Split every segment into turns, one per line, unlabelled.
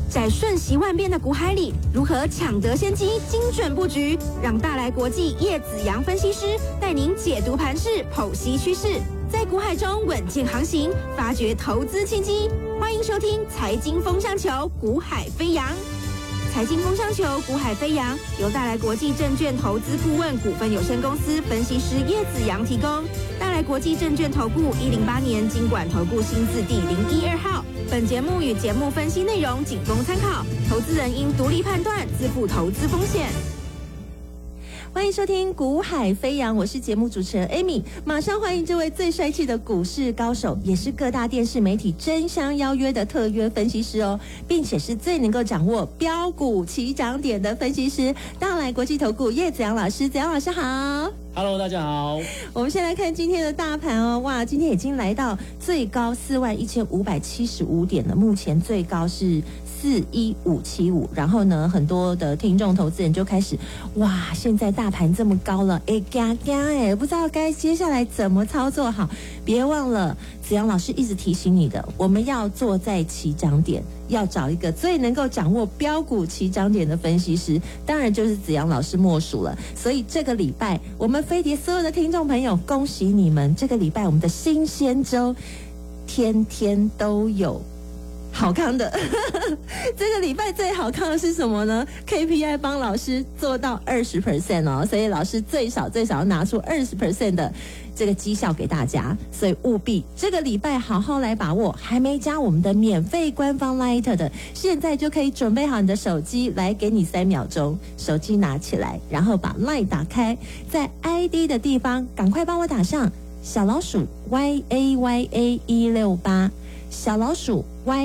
在瞬息万变的股海里，如何抢得先机、精准布局？让大来国际叶子阳分析师带您解读盘势、剖析趋势，在股海中稳健航行，发掘投资契机。欢迎收听《财经风向球》，股海飞扬。财经风向球，股海飞扬，由大来国际证券投资顾问股份有限公司分析师叶子阳提供。大来国际证券投顾108年金管投顾新字第012号。本节目与节目分析内容仅供参考，投资人应独立判断，自负投资风险。欢迎收听《股海飞扬》，我是节目主持人 Amy， 马上欢迎这位最帅气的股市高手，也是各大电视媒体争相邀约的特约分析师哦，并且是最能够掌握标股起涨点的分析师，大来国际投顾叶子阳老师。子阳老师好。
Hello， 大家好。
我们先来看今天的大盘哦，哇，今天已经来到最高41575点了，目前最高是41575，然后呢，很多的听众投资人就开始，哇，现在大盘这么高了，不知道该接下来怎么操作好。别忘了，子阳老师一直提醒你的，我们要坐在起涨点，要找一个最能够掌握标股起涨点的分析师，当然就是子阳老师莫属了。所以这个礼拜，我们飞碟所有的听众朋友，恭喜你们！这个礼拜我们的新鲜周，天天都有好康的。这个礼拜最好康的是什么呢？ KPI 帮老师做到 20% 哦，所以老师最少要拿出 20% 的这个绩效给大家，所以务必这个礼拜好好来把握。还没加我们的免费官方 Light 的，现在就可以准备好你的手机，来给你3秒钟，手机拿起来，然后把 Light 打开，在 ID 的地方赶快帮我打上小老鼠 YAYA168， 小老鼠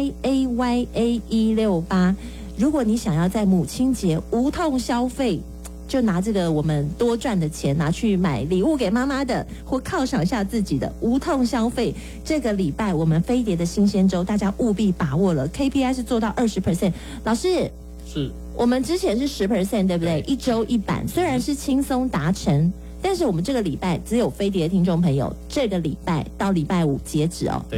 YAYA168。如果你想要在母亲节无痛消费，就拿这个我们多赚的钱拿去买礼物给妈妈的，或犒赏一下自己的，无痛消费。这个礼拜我们飞碟的新鲜周，大家务必把握了。KPI 是做到 20%。老师，
是
我们之前是 10%， 对不对？一周一版，虽然是轻松达成，但是我们这个礼拜只有飞碟的听众朋友，这个礼拜到礼拜5截止哦。